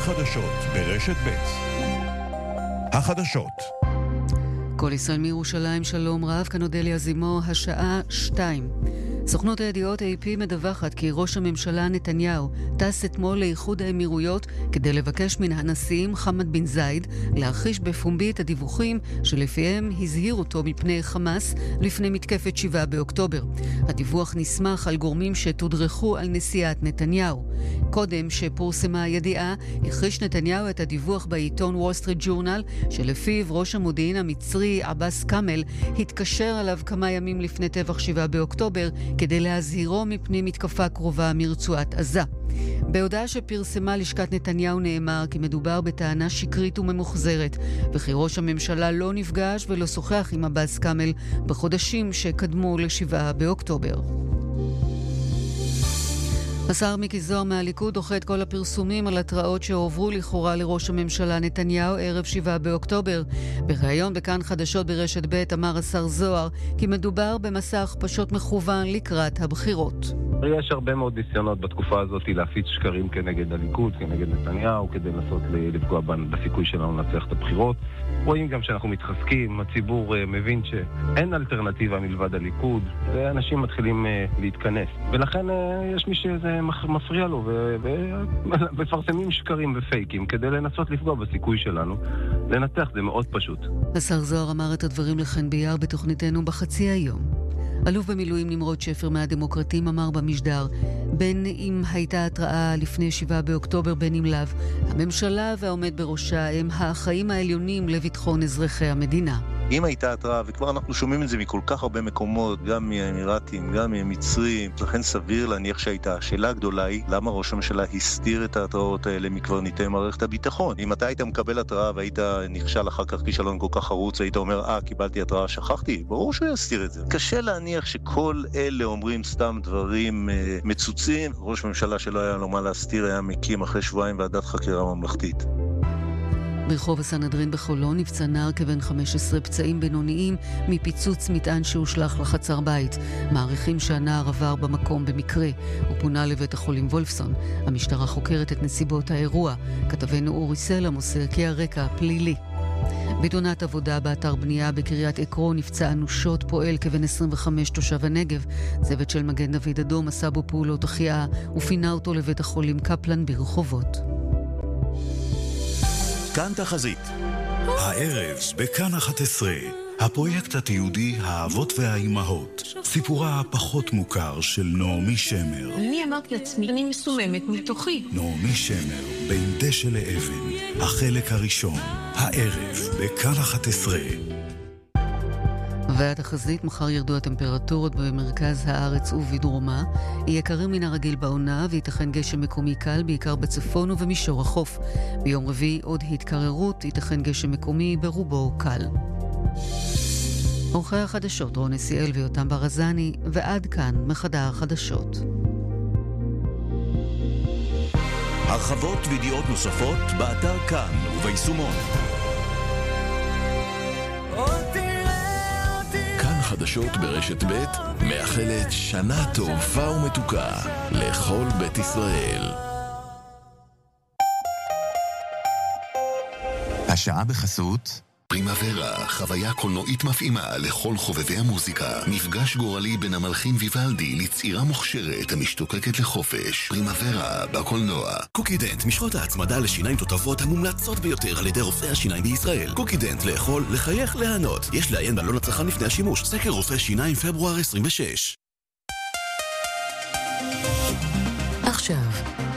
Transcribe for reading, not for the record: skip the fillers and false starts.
החדשות ברשת ב'. החדשות. כל ישראל מירושלים, שלום רב, כאן אודליה זימו, השעה 2. סוכנות הידיעות AP מדווחת כי ראש הממשלה נתניהו טס אתמול לאיחוד האמירויות כדי לבקש מן הנשיאים חמד בן זייד להכחיש בפומבי את הדיווחים שלפיהם הזהיר אותו מפני חמאס לפני מתקפת 7 באוקטובר. הדיווח נסמך על גורמים שתודרכו על נסיעת נתניהו. קודם שפורסמה הידיעה, הכחיש נתניהו את הדיווח בעיתון וול סטריט ג'ורנל שלפיו ראש המודיעין המצרי עבאס קאמל התקשר עליו כמה ימים לפני טבח 7 באוקטובר כדי להזהירו מפני מתקפה קרובה מרצועת עזה. בהודעה שפרסמה לשכת נתניהו נאמר כי מדובר בטענה שקרית וממוחזרת, וכי ראש הממשלה לא נפגש ולא שוחח עם עבאס קאמל בחודשים שקדמו ל7 באוקטובר. השר מיקי זוהר מהליכוד דוחה את כל הפרסומים על התראות שהועברו לכאורה לראש הממשלה נתניהו ערב 7 באוקטובר. בריאיון בכאן חדשות ברשת ב' אמר השר זוהר כי מדובר במסע הכפשות מכוון לקראת הבחירות. יש הרבה מאוד ניסיונות בתקופה הזאת להפיץ שקרים כנגד הליכוד, כנגד נתניהו, כדי לנסות לפגוע בסיכוי שלנו לנצח את הבחירות. רואים גם שאנחנו מתחזקים, הציבור מבין שאין אלטרנטיבה מלבד הליכוד, ואנשים מתחילים להתכנס. ולכן יש מי שזה מפריע לו, ומפרסמים שקרים ופייקים כדי לנסות לפגוע בסיכוי שלנו. לנצח זה מאוד פשוט. השר זוהר אמר את הדברים לכן ביער בתוכניתנו בחצי היום. אלוף במילואים נמרוד שפר מהדמוקרטים אמר במשדר, בין אם הייתה התראה לפני 7 באוקטובר בין אם לאו, הממשלה והעומד בראשה הם האחראים העליונים לביטחון אזרחי המדינה. אם הייתה התראה, וכבר אנחנו שומעים את זה מכל כך הרבה מקומות, גם מהאמירתים, גם מהמצרים, לכן סביר להניח שהייתה. השאלה הגדולה היא, למה ראש הממשלה הסתיר את ההתראות האלה מקברניטי מערכת הביטחון? אם אתה היית מקבל התראה והיית נכשל אחר כך כישלון כל כך חרוץ, היית אומר, קיבלתי התראה, שכחתי. ברור שהוא יסתיר את זה. קשה להניח שכל אלה אומרים סתם דברים מצוצים. ראש ממשלה שלא היה לו מה להסתיר, היה מקים אחרי שבועיים ועדת חקירה ממלכתית. ברחוב הסנהדרין בחולון נפצע נער כבן 15 פצעים בינוניים מפיצוץ מטען שהושלך לחצר בית. מעריכים שהנער עבר במקום במקרה. הוא פונה לבית החולים וולפסון. המשטרה חוקרת את נסיבות האירוע. כתבנו אורי סלע מוסר כי הרקע פלילי. בתאונת עבודה באתר בנייה בקריית עקרון נפצע אנושות פועל כבן 25 תושב הנגב. צוות של מגן דוד אדום עשה בו פעולות החייאה ופינה אותו לבית החולים קפלן ברחובות. כאן תחזית. הערב בכאן 11, הפרויקט התיעודי האבות והאימהות, סיפורה הפחות מוכר של נעמי שמר. אני אמרתי לעצמי, אני מסוממת מתוכי. נעמי שמר, בין דשא לאבן, החלק הראשון, הערב בכאן 11. והתחזית, מחר ירדו הטמפרטורות במרכז הארץ ובדרומה, יהיה קר מן הרגיל בעונה וייתכן גשם מקומי קל בעיקר בצפון ובמישור החוף. ביום רביעי עוד התקררות, ייתכן גשם מקומי ברובו קל. עורכי החדשות רון נסיאל ויותם ברזני, ועד כאן מחדר החדשות. הרחבות וידיעות נוספות באתר כאן וביישומון. חדשות ברשת ב' מאחלת שנה טובה ומתוקה לכל בית ישראל. השעה בחסות פרימוורה, חוויה קולנועית מפעימה לכל חובבי המוזיקה. מפגש גורלי בין המלחין ויוולדי לצעירה מוכשרת המשתוקקת לחופש. פרימוורה בקולנוע. קוקידנט, משחות ההצמדה לשיניים תותבות המומלצות ביותר על ידי רופאי השיניים בישראל. קוקידנט, לאכול, לחייך, להנות. יש לעיין בעלון הצרכן לפני השימוש. סקר רופאי שיניים פברואר 26. עכשיו